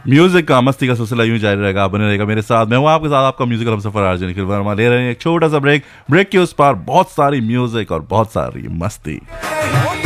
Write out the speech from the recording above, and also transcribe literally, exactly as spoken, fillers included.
Music का मस्ती का सिलसिला यूं जारी रहेगा, बने रहेगा मेरे साथ। मैं हूं आपके साथ आपका म्यूजिकल हमसफर आरजे निखिल वर्मा। ले रहे हैं एक छोटा सा ब्रेक। ब्रेक के उस पार बहुत सारी म्यूजिक और बहुत सारी मस्ती।